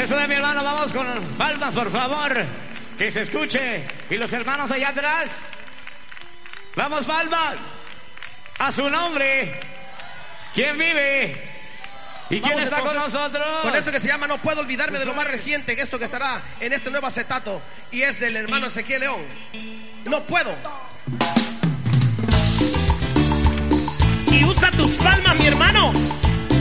Eso de mi hermano, vamos con palmas, por favor. Que se escuche. Y los hermanos allá atrás. Vamos, palmas. A su nombre. ¿Quién vive? ¿Y quién está con nosotros? Con esto que se llama No Puedo Olvidarme de lo más reciente, esto que estará en este nuevo acetato. Y es del hermano Ezequiel León. No puedo. Y usa tus palmas, mi hermano.